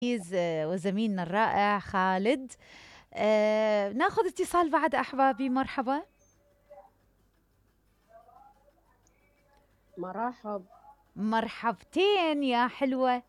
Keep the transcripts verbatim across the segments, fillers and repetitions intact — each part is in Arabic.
آه، وزميلنا الرائع خالد. آه، ناخذ اتصال بعد أحبابي. مرحبا. مرحب. مرحبتين يا حلوة.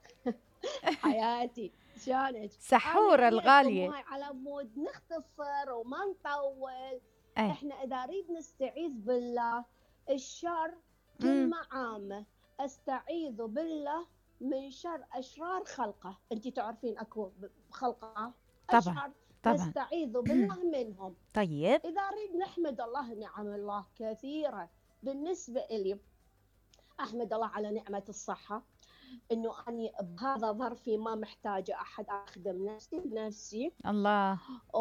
حياتي شلونك؟ أنا سحورة إليكم الغالية. وهاي على مود نختصر وما نطول. أي. إحنا إذا نريد نستعيذ بالله الشر امم كلمة عامة. أستعيذ بالله من شر أشرار خلقه. أنت تعرفين أكو خلقه طبعا أشرار، طبعا. نستعيذ بالله منهم. طيب. إذا نريد نحمد الله، نعم الله كثيرة. بالنسبة إلي أحمد الله على نعمة الصحة، انه اني بهذا ظرفي ما محتاجه احد، اخدم نفسي بنفسي. الله.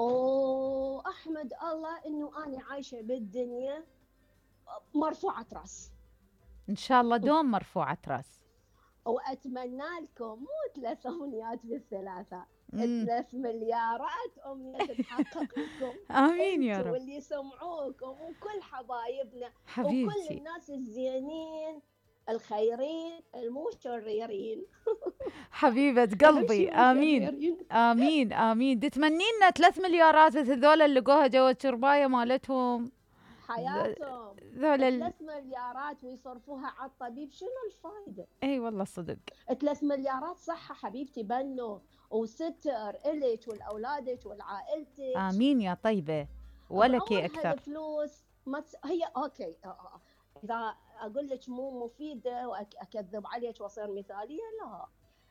واحمد الله انه اني عايشه بالدنيا مرفوعه راس. إن شاء الله دوم مرفوعة راس. واتمنى لكم مو ثلاث امنيات بالثلاثه، امم ثلاث مليارات امنيه تتحقق لكم. آمين يا انتم رب. واللي يسمعوكم وكل حبايبنا وكل حبيبتي. الناس الزينين الخيرين المو شريرين. حبيبة اهم قلبي، شيء مو آمين. شريرين. آمين آمين. تتمنين لنا ثلاث مليارات هذول اللي لقوها جوا الشرباية مالتهم. ذ- حياتهم ذول ال... ثلاث مليارات ويصرفوها على الطبيب، شنو الفائدة؟ اي والله صدق. ثلاث مليارات صحة حبيبتي بنو وستر إلك ولأولادك ولعائلتك. آمين يا طيبة. ولك بعمر أكثر. هالفلوس ما تس... هي أوكي. آه، آه، آه. إذا أقول لك مو مفيدة وأكذب عليك وأصير مثالية، لا.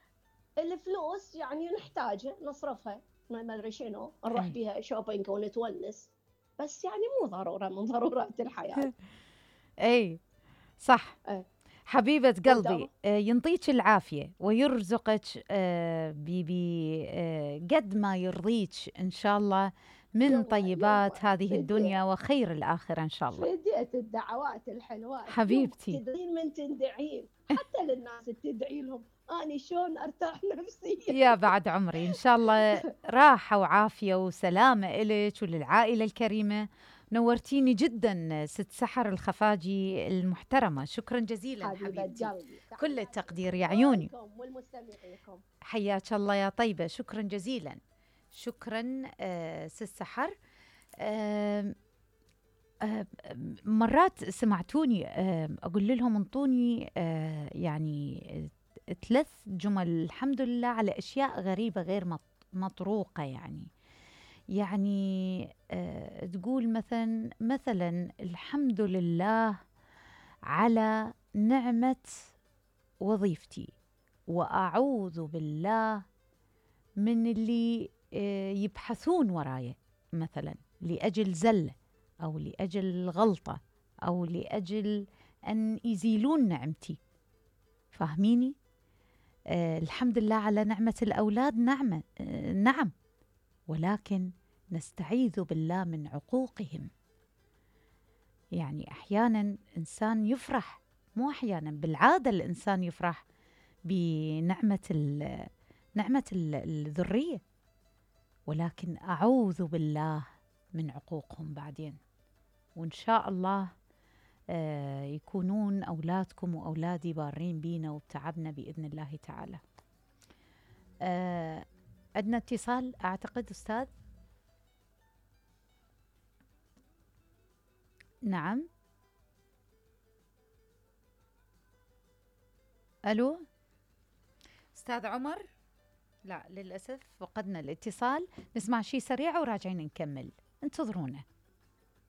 الفلوس يعني نحتاجها نصرفها، ما أدري شنو نروح اي. بيها شوبينج ونتونس، بس يعني مو ضرورة من ضرورات الحياة. اي. صح. أه. حبيبة قلبي، ودام آه، ينطيك العافية ويرزقك آه، ب ب- آه، قد ما يرضيك إن شاء الله من يما طيبات يما هذه فديت الدنيا وخير الآخرة إن شاء الله. فديت الدعوات الحلوات. يما حبيبتي. تدرين من تندعين حتى للناس تدعي لهم اني شلون ارتاح نفسيا. يا بعد عمري إن شاء الله راحة وعافية وسلامة إلك وللعائلة الكريمة. نورتيني جدا ست سحر الخفاجي المحترمة. شكرا جزيلا حبيبة حبيبتي. قلبي، كل تحياتي التقدير يا عيوني. لكم ولمستمعيكم. حياك الله يا طيبة. شكرا جزيلا. شكرا آه ست سحر. آه آه مرات سمعتوني آه أقول لهم انطوني آه يعني آه، ثلاث جمل الحمد لله على أشياء غريبة غير مط- مطروقة يعني. يعني آه تقول مثلا مثلا الحمد لله على نعمة وظيفتي، وأعوذ بالله من اللي آه، يبحثون وراي مثلا لأجل زلة أو لأجل غلطة أو لأجل أن يزيلون نعمتي. فاهميني؟ آه الحمد لله على نعمة الأولاد. نعمة آه نعم، ولكن نستعيذ بالله من عقوقهم. يعني أحيانا إنسان يفرح، مو أحيانا، بالعادة الإنسان يفرح بنعمة ال- نعمة ال- الذرية، ولكن أعوذ بالله من عقوقهم بعدين. وإن شاء الله آه يكونون أولادكم وأولادي بارين بينا وبتعبنا بإذن الله تعالى. آه عندنا اتصال أعتقد أستاذ. نعم. ألو أستاذ عمر. لا للأسف فقدنا الاتصال. نسمع شي سريع وراجعين نكمل، انتظرونا.